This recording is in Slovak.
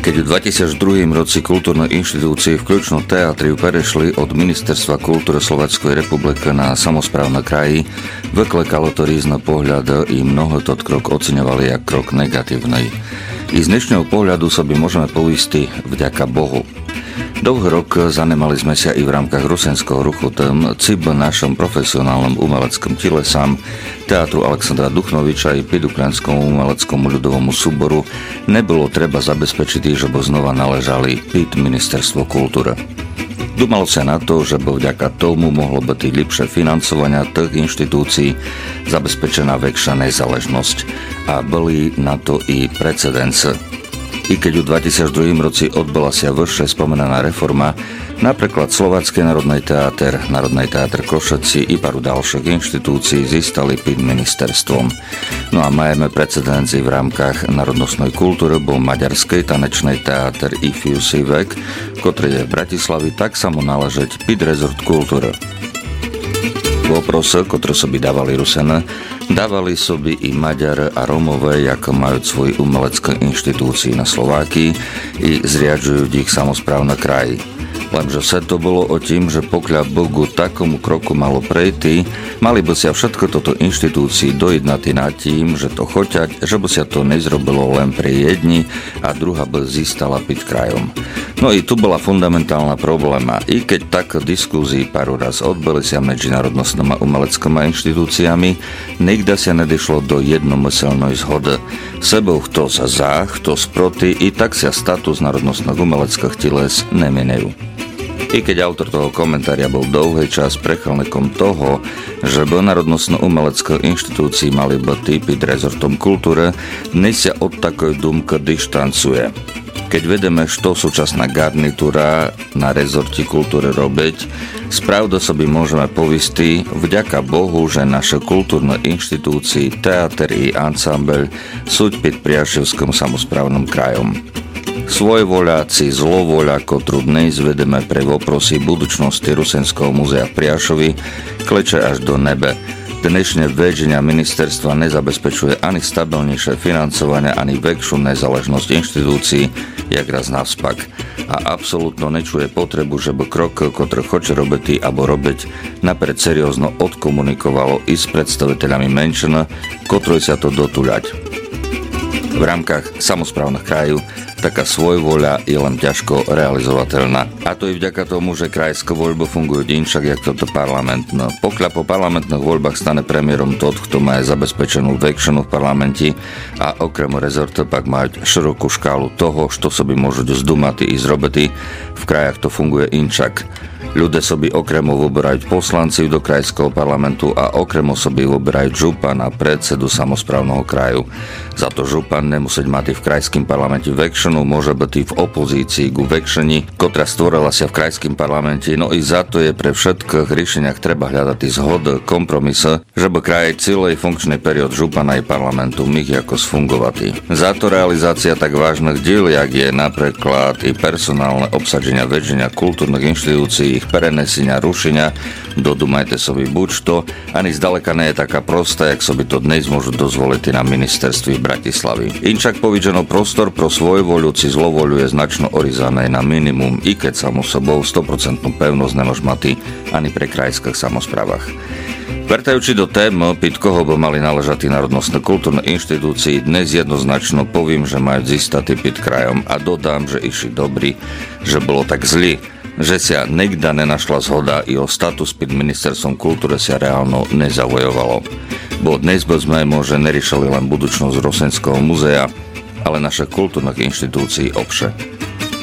Keď v 2002 roci kultúrne inštitúcie, vključno teatri, prešli od Ministerstva kultúry Slovenskej republiky na samosprávne kraji, vyklekalo to rýzne pohľady i mnoho to krok oceňovali jak krok negatívny. I z dnešného pohľadu sa by môžeme poistiť vďaka Bohu. Dlhý rok zanemali sme sa i v rámkach rusenského ruchu tým, či v našom profesionálnom umeleckom telesám, teatru Alexandra Duchnoviča i Pidukľanskému umeleckému ľudovému súboru nebolo treba zabezpečiť, že by znova naležali pід Ministerstvo kultúry. Dumalo sa na to, že by vďaka tomu mohlo byť lepšie financovania tých inštitúcií, zabezpečená väčšia nezáležnosť a boli na to i precedence. I keď v 2002 roci odbola sa vyššie spomenaná reforma, napríklad Slovácky národný teáter, Národný teáter Košeci i paru ďalších inštitúcií získali pід ministerstvom. No a majeme precedenci v rámkach národnostnej kultúry bol Maďarský tanečný teáter i Fiusivek, ktorý je v Bratislavi, tak sa mu náležeť pід rezort kultúry. Voprose, ktoré soby dávali Rusene, dávali soby i Maďar a Romové, ako majú svoj umelecké inštitúcii na Slovákii i zriadžujú ich samosprávne kraji. Lenže sa to bolo o tým, že pokiaľ Bogu takomu kroku malo prejty, mali by sa všetko toto inštitúcii dojednatý nad tým, že to choťať, že by sa to nezrobilo len pre jedni a druhá by získala pід krajom. No i tu bola fundamentálna probléma. I keď tak diskúzii paru raz odbili sa medzinárodnostnými umeleckými inštitúciami, nikda sa nedišlo do jednomyselnej zhody. Sebou kto sa za, kto sproti, i tak sa status národnostných umeleckých teles nemenejú. I keď autor toho komentária bol dlhý čas prechelníkom toho, že by národnostno-umelecké inštitúcii mali byť pід rezortom kultúry, dnes sa od takoj dumky dištancuje. Keď vedeme, čo súčasná garnitúra na rezorte kultúry robiť, spravdu sobie môžeme povistiť vďaka Bohu, že naše kultúrne inštitúcii, teater i ansámbel sú pід Priaševským samosprávnym krajom. Svojvoľáci zlovoľa, ktorú dnes vedeme pre voprosy budučnosti Rusenského múzea v Priašovi, kleče až do nebe. Dnešné vedenia ministerstva nezabezpečuje ani stabilnejšie financovanie, ani väčšiu nezáležnosť inštitúcií, jak raz navspak. A absolútno nečuje potrebu, že by krok, ktorý chce robiť alebo robiť, napred seriózno odkomunikovalo i s predstaviteľami menšin, ktorí sa to dotuľať. V rámkach samosprávnych krajú taká svojvoľa je len ťažko realizovateľná. A to i vďaka tomu, že krajské voľby fungujú inšak, jak toto parlamentné. Pokiaľ po parlamentných voľbách stane premiérom tot, kto má zabezpečenú väčšinu v parlamente a okrem rezortu pak mať širokú škálu toho, čo soby môžu zdumať i zrobiť, v krajach to funguje inšak. Ľudia soby okremo vyberajú poslanci do krajského parlamentu a okremo soby vyberajú župana, predsedu samosprávneho kraju. Za to župan nemusieť mať v krajským parlamente väčšinu, môže byť i v opozícii ku väčšini, ktorá stvorila sa v krajským parlamente, no i za to je pre všetkých riešeniach treba hľadať i zhod, kompromise, že by kraj celý funkčný period župana i parlamentu mých ako sfungovati. Za to realizácia tak vážnych diel, jak je napríklad i personálne obsadzenia väčšenia kultúrnych inštitúcií, prenesenia, rušenia, dodumajte sobi buď to, ani zdaleka nie je taká prostá, jak sobi to dnes môžu dozvoliť na ministerství Bratislavy. Inčak povidženo prostor pro svojvoľu či zlovoľu je značno orizané na minimum, i keď samo sobou 100% pevnosť nemôž mať ani pre krajských samosprávach. Vrtajúči do témy, pід koho by mali naležať národnostné kultúrne inštitúcii, dnes jednoznačno poviem, že majú získať pід krajom a dodám, že išli dobrí, že bolo tak zlý, že sa nikda nenašla zhoda i o status pід ministerstvom kultúry sa reálno nezavojovalo. Bo dnes by sme môže neriešili len budučnosť Rusenského múzea, ale naše kultúrnych inštitúcií obše.